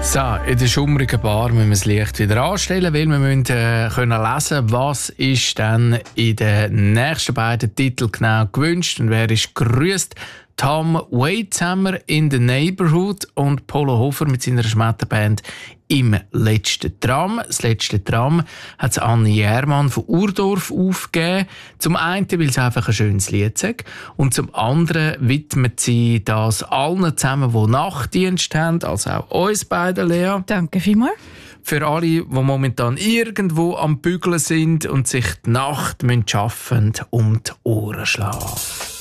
So, in der schummrigen Bar müssen wir das Licht wieder anstellen, weil wir müssen können lesen, was ist dann in den nächsten beiden Titeln genau gewünscht und wer ist grüßt. Tom Waits haben wir in the Neighborhood und Polo Hofer mit seiner Schmetterband im letzten Tram. Das letzte Tram hat Anni Järmann von Urdorf aufgegeben. Zum einen, weil es einfach ein schönes Lied ist. Und zum anderen widmet sie das allen zusammen, die Nachtdienst haben, also auch uns beiden, Lea. Danke vielmals. Für alle, die momentan irgendwo am Bügeln sind und sich die Nacht arbeiten um die Ohren schlagen.